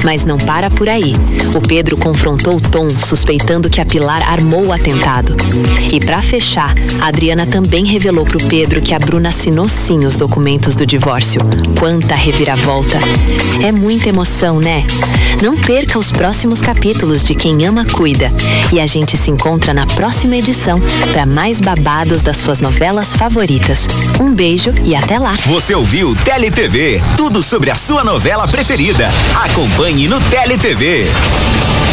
Mas não para por aí. O Pedro confrontou Tom, suspeitando que a Pilar armou o atentado. E pra fechar, a Adriana também revelou pro Pedro que a Bruna assinou sim os documentos do divórcio. Quanta reviravolta! É muita emoção, né? Não perca os próximos capítulos de Quem Ama Cuida. E a gente se encontra na próxima edição para mais babados das suas novelas favoritas. Um beijo e até lá! Você ouviu TeleTV, tudo sobre a sua novela preferida. Acompanhe no TeleTV.